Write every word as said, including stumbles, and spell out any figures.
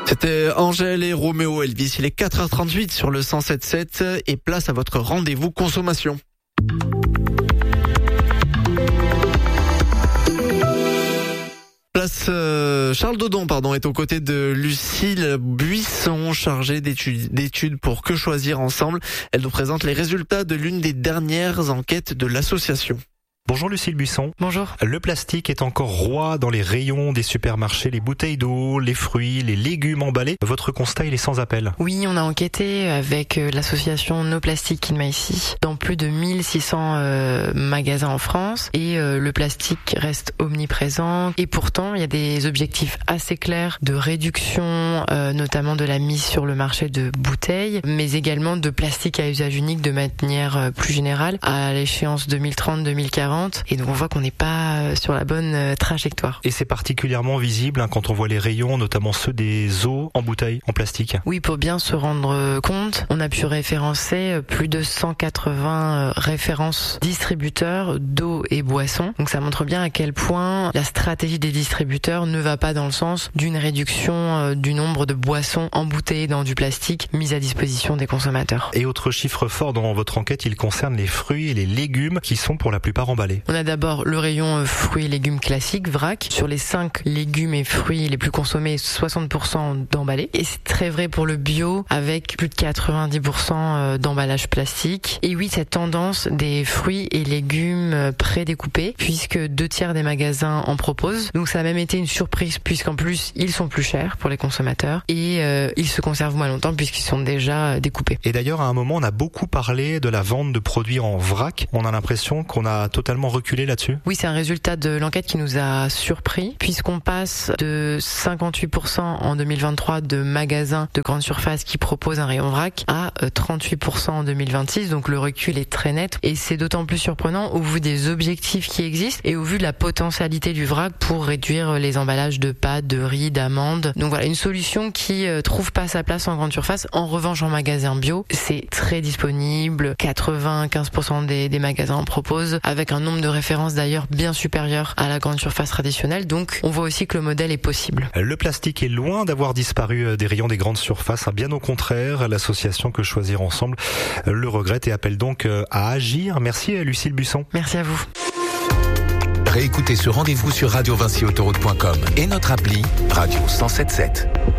C'était Angèle et Roméo Elvis. Il est quatre heures trente-huit sur le cent sept sept et place à votre rendez-vous consommation. Place euh, Charles Dodon pardon, est aux côtés de Lucille Buisson, chargée d'études, d'études pour Que choisir ensemble. Elle nous présente les résultats de l'une des dernières enquêtes de l'association. Bonjour Lucille Buisson. Bonjour. Le plastique est encore roi dans les rayons des supermarchés, les bouteilles d'eau, les fruits, les légumes emballés. Votre constat, il est sans appel. Oui, on a enquêté avec l'association No Plastic in My City dans plus de mille six cents euh, magasins en France et euh, le plastique reste omniprésent et pourtant il y a des objectifs assez clairs de réduction, euh, notamment de la mise sur le marché de bouteilles, mais également de plastique à usage unique de manière euh, plus générale à l'échéance deux mille trente deux mille quarante. Et donc on voit qu'on n'est pas sur la bonne trajectoire. Et c'est particulièrement visible hein, quand on voit les rayons, notamment ceux des eaux en bouteille, en plastique. Oui, pour bien se rendre compte, on a pu référencer plus de cent quatre-vingts références distributeurs d'eau et boissons. Donc ça montre bien à quel point la stratégie des distributeurs ne va pas dans le sens d'une réduction du nombre de boissons embouteillées dans du plastique mises à disposition des consommateurs. Et autre chiffre fort dans votre enquête, il concerne les fruits et les légumes qui sont pour la plupart emballés. On a d'abord le rayon fruits et légumes classiques, vrac. Sur les cinq légumes et fruits les plus consommés, soixante pour cent d'emballés. Et c'est très vrai pour le bio, avec plus de quatre-vingt-dix pour cent d'emballage plastique. Et oui, cette tendance des fruits et légumes pré-découpés, puisque deux tiers des magasins en proposent. Donc ça a même été une surprise, puisqu'en plus, ils sont plus chers pour les consommateurs. Et euh, ils se conservent moins longtemps, puisqu'ils sont déjà découpés. Et d'ailleurs, à un moment, on a beaucoup parlé de la vente de produits en vrac. On a l'impression qu'on a totalement reculé là-dessus? Oui, c'est un résultat de l'enquête qui nous a surpris, puisqu'on passe de cinquante-huit pour cent en deux mille vingt-trois de magasins de grande surface qui proposent un rayon vrac à trente-huit pour cent en deux mille vingt-six, donc le recul est très net, et c'est d'autant plus surprenant au vu des objectifs qui existent et au vu de la potentialité du vrac pour réduire les emballages de pâtes, de riz, d'amandes. Donc voilà, une solution qui euh, trouve pas sa place en grande surface. En revanche, en magasin bio, c'est très disponible, quatre-vingt-quinze pour cent des, des magasins en proposent, avec un nombre de références d'ailleurs bien supérieur à la grande surface traditionnelle, donc on voit aussi que le modèle est possible. Le plastique est loin d'avoir disparu des rayons des grandes surfaces, bien au contraire, l'association Que choisir ensemble le regrette et appelle donc à agir. Merci Lucille Buisson. Merci à vous. Réécoutez ce rendez-vous sur radio vinci autoroute point com et notre appli Radio cent sept sept.